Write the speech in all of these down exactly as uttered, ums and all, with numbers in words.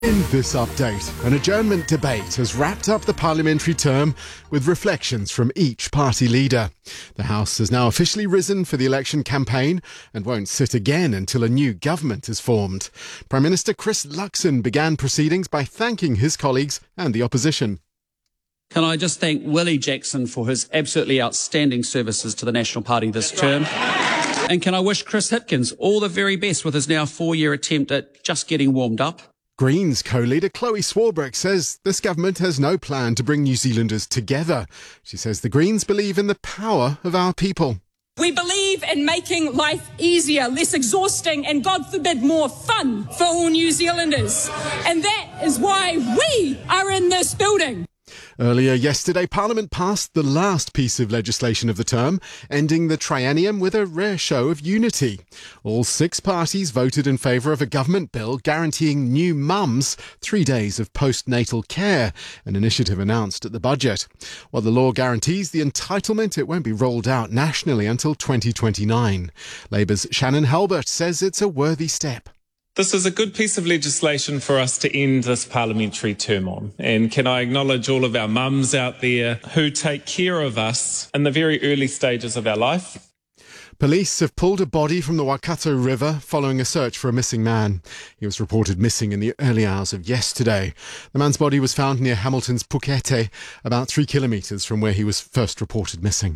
In this update, an adjournment debate has wrapped up the parliamentary term with reflections from each party leader. The House has now officially risen for the election campaign and won't sit again until a new government is formed. Prime Minister Chris Luxon began proceedings by thanking his colleagues and the opposition. Can I just thank Willie Jackson for his absolutely outstanding services to the National Party this term? And can I wish Chris Hipkins all the very best with his now four-year attempt at just getting warmed up? Greens co-leader Chloe Swarbrick says this government has no plan to bring New Zealanders together. She says the Greens believe in the power of our people. We believe in making life easier, less exhausting and, God forbid, more fun for all New Zealanders. And that is why we are in this building. Earlier yesterday, Parliament passed the last piece of legislation of the term, ending the triennium with a rare show of unity. All six parties voted in favour of a government bill guaranteeing new mums three days of postnatal care, an initiative announced at the budget. While the law guarantees the entitlement, it won't be rolled out nationally until twenty twenty-nine. Labour's Shannon Halbert says it's a worthy step. This is a good piece of legislation for us to end this parliamentary term on. And can I acknowledge all of our mums out there who take care of us in the very early stages of our life. Police have pulled a body from the Waikato River following a search for a missing man. He was reported missing in the early hours of yesterday. The man's body was found near Hamilton's Pukete, about three kilometres from where he was first reported missing.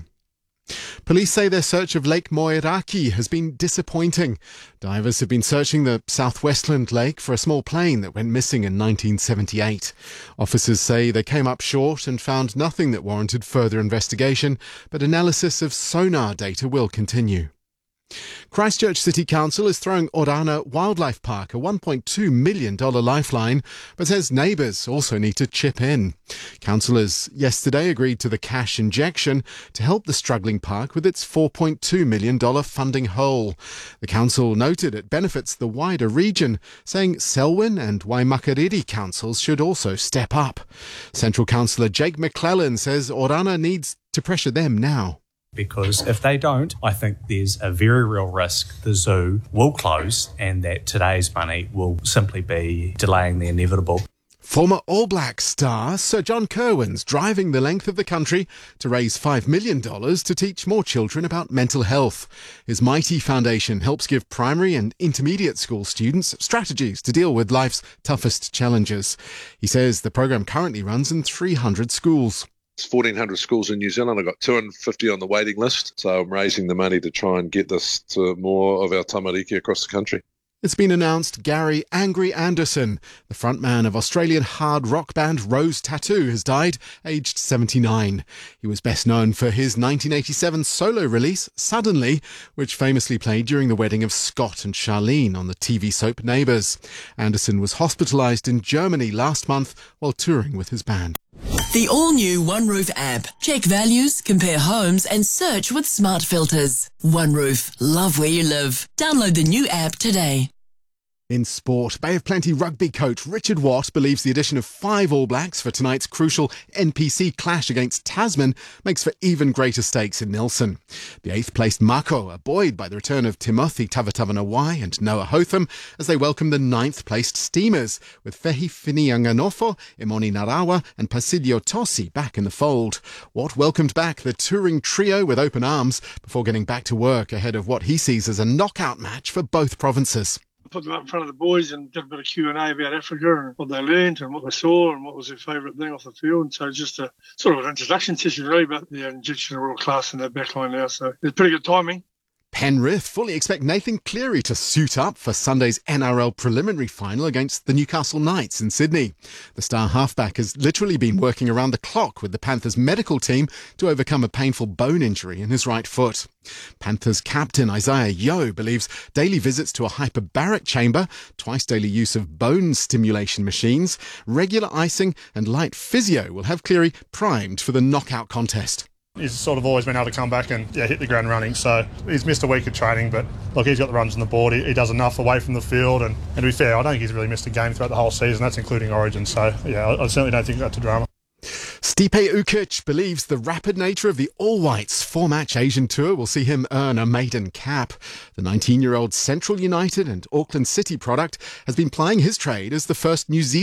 Police say their search of Lake Moeraki has been disappointing. Divers have been searching the southwestland lake for a small plane that went missing in nineteen seventy-eight. Officers say they came up short and found nothing that warranted further investigation, but analysis of sonar data will continue. Christchurch City Council is throwing Orana Wildlife Park a one point two million dollars lifeline, but says neighbours also need to chip in. Councillors yesterday agreed to the cash injection to help the struggling park with its four point two million dollars funding hole. The council noted it benefits the wider region, saying Selwyn and Waimakariri councils should also step up. Central Councillor Jake McClellan says Orana needs to pressure them now. Because if they don't, I think there's a very real risk the zoo will close and that today's money will simply be delaying the inevitable. Former All Blacks star Sir John Kirwan's driving the length of the country to raise five million dollars to teach more children about mental health. His Mighty Foundation helps give primary and intermediate school students strategies to deal with life's toughest challenges. He says the programme currently runs in three hundred schools. It's fourteen hundred schools in New Zealand. I've got two hundred fifty on the waiting list. So I'm raising the money to try and get this to more of our tamariki across the country. It's been announced Gary Angry Anderson, the frontman of Australian hard rock band Rose Tattoo, has died, aged seventy-nine. He was best known for his nineteen eighty-seven solo release, Suddenly, which famously played during the wedding of Scott and Charlene on the T V soap Neighbours. Anderson was hospitalised in Germany last month while touring with his band. The all-new OneRoof app. Check values, compare homes and search with smart filters. OneRoof. Love where you live. Download the new app today. In sport, Bay of Plenty rugby coach Richard Watt believes the addition of five All Blacks for tonight's crucial N P C clash against Tasman makes for even greater stakes in Nelson. The eighth-placed Mako are buoyed by the return of Timothy Tavatavanawai and Noah Hotham as they welcome the ninth-placed Steamers, with Fehi Finianganofo, Imoni Narawa and Pasilio Tosi back in the fold. Watt welcomed back the touring trio with open arms before getting back to work ahead of what he sees as a knockout match for both provinces. Put them up in front of the boys and did a bit of Q and A about Africa and what they learned and what they saw and what was their favourite thing off the field. So just a sort of an introduction session really, but the injection of real class in their backline now. So it's pretty good timing. Penrith fully expect Nathan Cleary to suit up for Sunday's N R L preliminary final against the Newcastle Knights in Sydney. The star halfback has literally been working around the clock with the Panthers medical team to overcome a painful bone injury in his right foot. Panthers captain Isaiah Yeo believes daily visits to a hyperbaric chamber, twice daily use of bone stimulation machines, regular icing and light physio will have Cleary primed for the knockout contest. He's sort of always been able to come back and yeah, hit the ground running. So he's missed a week of training, but look, he's got the runs on the board. He, he does enough away from the field. And, and to be fair, I don't think he's really missed a game throughout the whole season. That's including Origin. So yeah, I, I certainly don't think that's a drama. Stipe Ukic believes the rapid nature of the All Whites four-match Asian tour will see him earn a maiden cap. The nineteen-year-old Central United and Auckland City product has been plying his trade as the first New Zealand